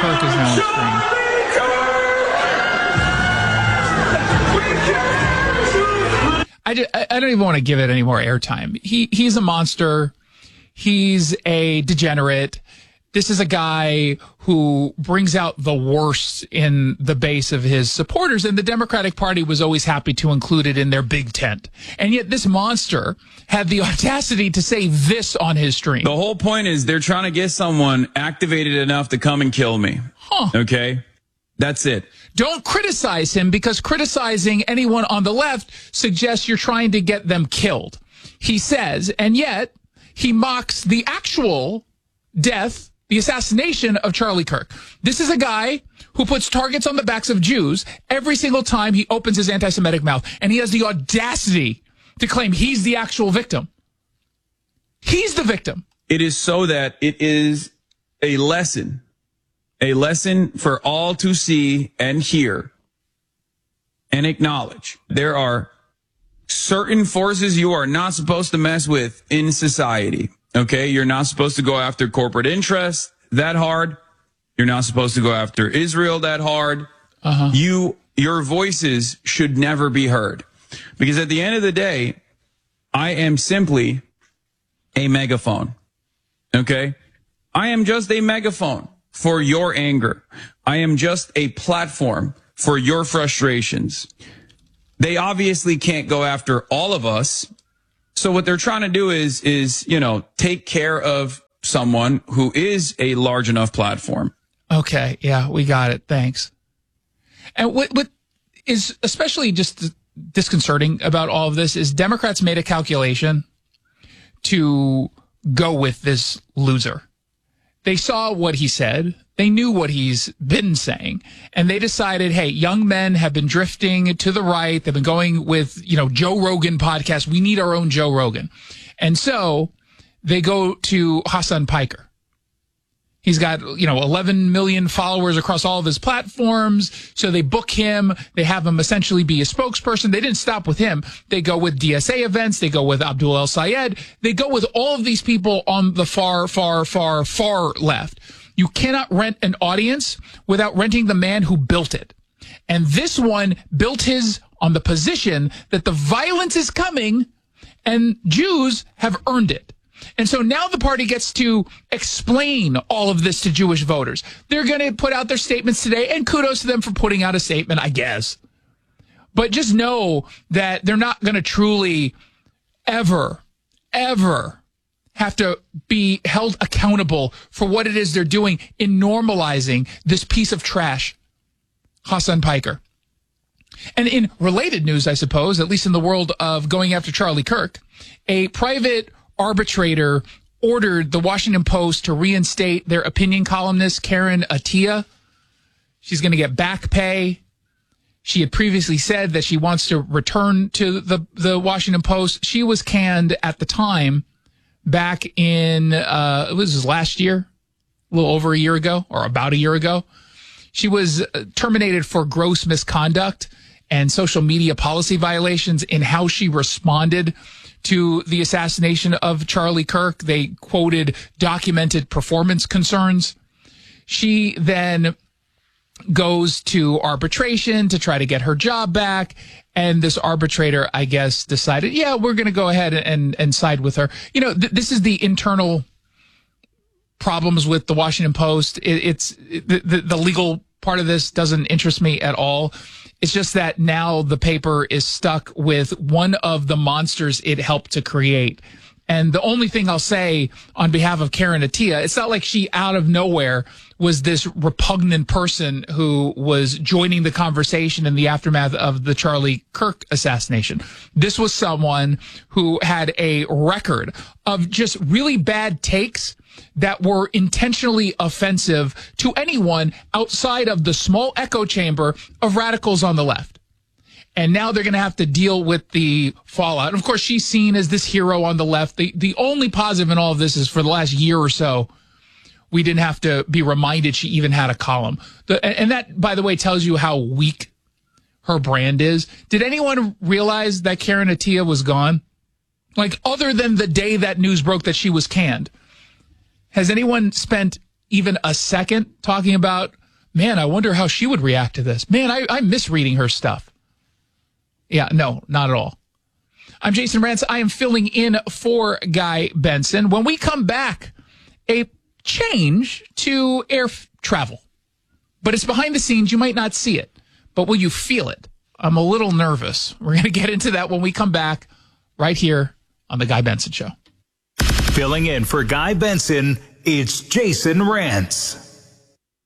Kirk is now on screen. I don't even want to give it any more airtime. He's a monster. He's a degenerate. This is a guy who brings out the worst in the base of his supporters, and the Democratic Party was always happy to include it in their big tent. And yet this monster had the audacity to say this on his stream. The whole point is they're trying to get someone activated enough to come and kill me. Okay? That's it. Don't criticize him, because criticizing anyone on the left suggests you're trying to get them killed. He says, and yet he mocks the actual death, the assassination of Charlie Kirk. This is a guy who puts targets on the backs of Jews every single time he opens his anti-Semitic mouth, and he has the audacity to claim he's the actual victim. He's the victim. It is so that it is a lesson for all to see and hear and acknowledge. There are certain forces you are not supposed to mess with in society. Okay, you're not supposed to go after corporate interests that hard. You're not supposed to go after Israel that hard. Your voices should never be heard. Because at the end of the day, I am simply a megaphone. Okay? I am just a megaphone for your anger. I am just a platform for your frustrations. They obviously can't go after all of us. So what they're trying to do is, take care of someone who is a large enough platform. Okay. Yeah, we got it. Thanks. And what is especially just disconcerting about all of this is Democrats made a calculation to go with this loser. They saw what he said. They knew what he's been saying, and they decided, hey, young men have been drifting to the right. They've been going with, Joe Rogan podcast. We need our own Joe Rogan. And so they go to Hassan Piker. He's got, 11 million followers across all of his platforms. So they book him. They have him essentially be a spokesperson. They didn't stop with him. They go with DSA events. They go with Abdul El Sayed. They go with all of these people on the far, far, far, far left. You cannot rent an audience without renting the man who built it. And this one built his on the position that the violence is coming and Jews have earned it. And so now the party gets to explain all of this to Jewish voters. They're going to put out their statements today, and kudos to them for putting out a statement, I guess. But just know that they're not going to truly ever have to be held accountable for what it is they're doing in normalizing this piece of trash, Hassan Piker. And in related news, I suppose, at least in the world of going after Charlie Kirk, a private arbitrator ordered the Washington Post to reinstate their opinion columnist, Karen Attiah. She's going to get back pay. She had previously said that she wants to return to the Washington Post. She was canned at the time back in, it was last year, a little over a year ago, or about a year ago. She was terminated for gross misconduct and social media policy violations in how she responded to the assassination of Charlie Kirk. They quoted documented performance concerns. She then goes to arbitration to try to get her job back. And this arbitrator, I guess, decided, yeah, we're going to go ahead and side with her. This is the internal problems with the Washington Post. The legal part of this doesn't interest me at all. It's just that now the paper is stuck with one of the monsters it helped to create. And the only thing I'll say on behalf of Karen Attiah, it's not like she out of nowhere was this repugnant person who was joining the conversation in the aftermath of the Charlie Kirk assassination. This was someone who had a record of just really bad takes that were intentionally offensive to anyone outside of the small echo chamber of radicals on the left. And now they're going to have to deal with the fallout. And of course, she's seen as this hero on the left. The only positive in all of this is for the last year or so, we didn't have to be reminded she even had a column. And that, by the way, tells you how weak her brand is. Did anyone realize that Karen Attiah was gone? Like, other than the day that news broke that she was canned, has anyone spent even a second talking about, man, I wonder how she would react to this. Man, I miss reading her stuff. Yeah, no, not at all. I'm Jason Rantz. I am filling in for Guy Benson. When we come back, a change to air travel. But it's behind the scenes. You might not see it, but will you feel it? I'm a little nervous. We're going to get into that when we come back right here on The Guy Benson Show. Filling in for Guy Benson, it's Jason Rantz.